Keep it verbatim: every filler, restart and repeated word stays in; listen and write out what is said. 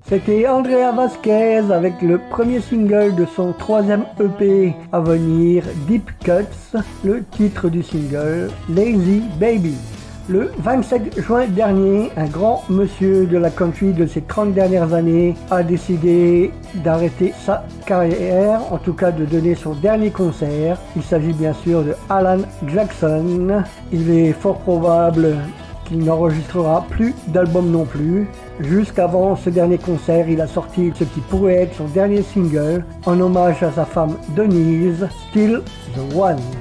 C'était Andrea Vasquez avec le premier single de son troisième E P à venir, Deep Cuts, le titre du single, Lazy Baby. Le vingt-sept juin dernier, un grand monsieur de la country de ces trente dernières années a décidé d'arrêter sa carrière, en tout cas de donner son dernier concert. Il s'agit bien sûr de Alan Jackson. Il est fort probable qu'il n'enregistrera plus d'album non plus. Jusqu'avant ce dernier concert, il a sorti ce qui pourrait être son dernier single en hommage à sa femme Denise, Still the One.